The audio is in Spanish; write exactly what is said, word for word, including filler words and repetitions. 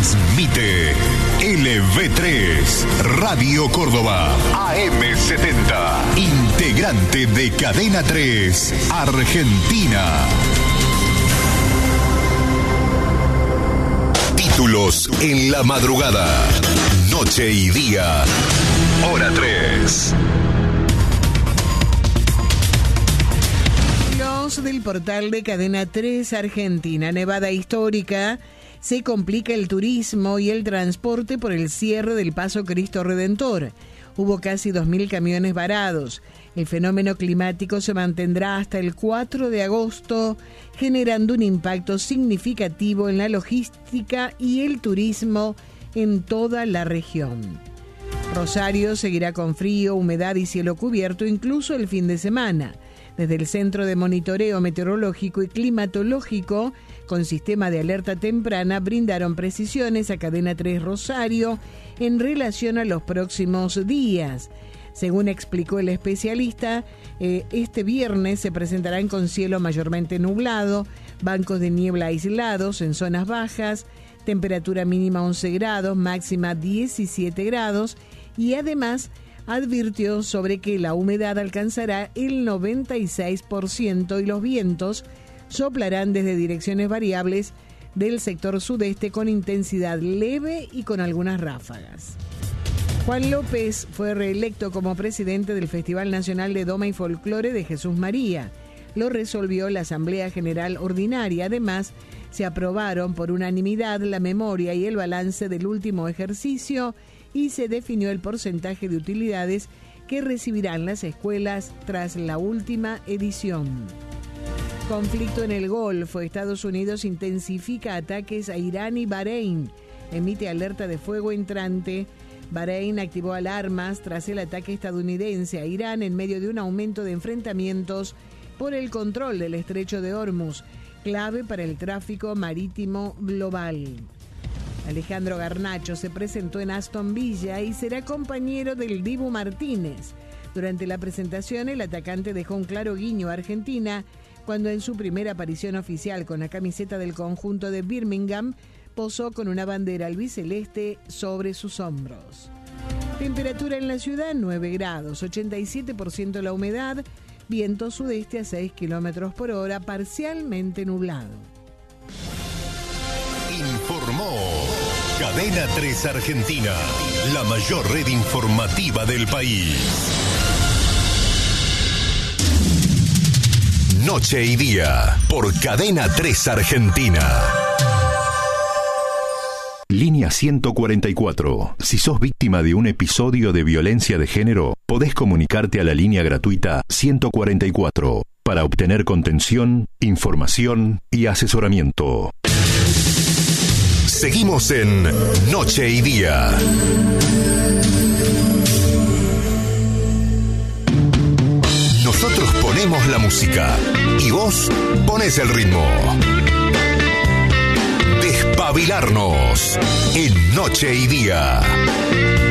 Transmite L V tres, Radio Córdoba, A M setenta, integrante de Cadena tres, Argentina. Títulos en la madrugada, noche y día, hora tres. Los del portal de Cadena tres Argentina. Nevada histórica. Se complica el turismo y el transporte por el cierre del Paso Cristo Redentor. Hubo casi dos mil camiones varados. El fenómeno climático se mantendrá hasta el cuatro de agosto, generando un impacto significativo en la logística y el turismo en toda la región. Rosario seguirá con frío, humedad y cielo cubierto incluso el fin de semana. Desde el Centro de Monitoreo Meteorológico y Climatológico, con sistema de alerta temprana, brindaron precisiones a Cadena tres Rosario en relación a los próximos días. Según explicó el especialista, eh, este viernes se presentarán con cielo mayormente nublado, bancos de niebla aislados en zonas bajas, temperatura mínima once grados, máxima diecisiete grados, y además advirtió sobre que la humedad alcanzará el noventa y seis por ciento y los vientos soplarán desde direcciones variables del sector sudeste con intensidad leve y con algunas ráfagas. Juan López fue reelecto como presidente del Festival Nacional de Doma y Folclore de Jesús María. Lo resolvió la Asamblea General Ordinaria. Además, se aprobaron por unanimidad la memoria y el balance del último ejercicio y se definió el porcentaje de utilidades que recibirán las escuelas tras la última edición. Conflicto en el Golfo. Estados Unidos intensifica ataques a Irán y Bahrein. Emite alerta de fuego entrante. Bahrein activó alarmas tras el ataque estadounidense a Irán en medio de un aumento de enfrentamientos por el control del estrecho de Hormuz, clave para el tráfico marítimo global. Alejandro Garnacho se presentó en Aston Villa y será compañero del Dibu Martínez. Durante la presentación, el atacante dejó un claro guiño a Argentina cuando en su primera aparición oficial con la camiseta del conjunto de Birmingham posó con una bandera albiceleste sobre sus hombros. Temperatura en la ciudad nueve grados, ochenta y siete por ciento la humedad, viento sudeste a seis kilómetros por hora, parcialmente nublado. Informó Cadena tres Argentina, la mayor red informativa del país. Noche y día, por Cadena tres Argentina. Línea ciento cuarenta y cuatro. Si sos víctima de un episodio de violencia de género, podés comunicarte a la línea gratuita ciento cuarenta y cuatro para obtener contención, información y asesoramiento. Seguimos en Noche y Día. Nosotros ponemos la música y vos ponés el ritmo. Despabilarnos en Noche y Día.